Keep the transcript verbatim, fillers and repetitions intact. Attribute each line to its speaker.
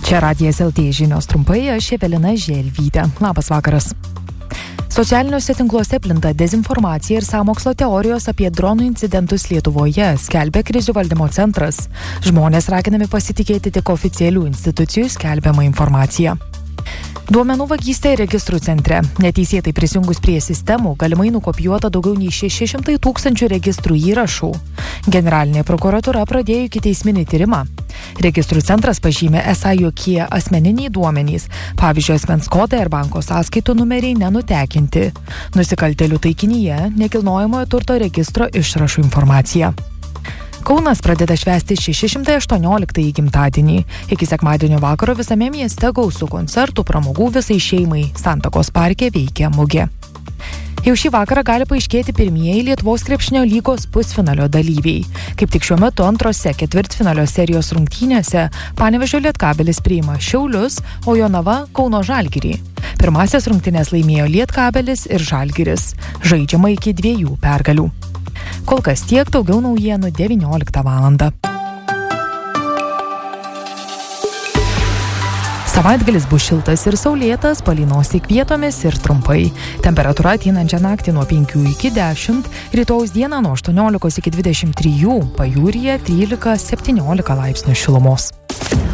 Speaker 1: Čia Radijas L T žinios trumpai, aš Evelina Želvytė. Labas vakaras. Socialiniuose tinkluose plinta dezinformacija ir sąmokslo teorijos apie dronų incidentus Lietuvoje, skelbia krizių valdymo centras. Žmonės raginami pasitikėti tik oficialių institucijų skelbiamą informaciją. Duomenų vagystė registrų centre. Neteisėtai prisijungus prie sistemų galimai nukopijuota daugiau nei šeši šimtai tūkstančių registrų įrašų. Generalinė prokuratūra pradėjo ikiteisminį tyrimą. Registrų centras pažymė esą jokie asmeniniai duomenys, pavyzdžiui, asmens kodai ar banko sąskaitų numeriai nenutekinti. Nusikaltėlių taikinyje nekilnojamojo turto registro išrašų informacija. Kaunas pradeda švęsti šeši šimtai aštuonioliktąjį gimtadienį. Iki sekmadienio vakaro visame mieste gausu koncertų, pramogų visai šeimai. Santakos parke veikia mugė. Jau šį vakarą gali paaiškėti pirmieji Lietuvos krepšinio lygos pusfinalio dalyviai. Kaip tik šiuo metu antrose ketvirtfinalio serijos rungtynėse Panevėžio Lietkabelis priima Šiaulius, o Jonava Kauno Žalgirį. Pirmąsias rungtynes laimėjo Lietkabelis ir Žalgiris. Žaidžiama iki dviejų pergalių. Kol kas tiek, daugiau naujienų devynioliktą valandą. Savaitgalis bus šiltas ir saulėtas, palynos tik vietomis ir trumpai. Temperatūra ateinančią naktį nuo penkių iki dešimt, rytojaus dieną nuo aštuoniolikos iki dvidešimt trijų, pajūryje trylika septyniolika laipsnių šilumos.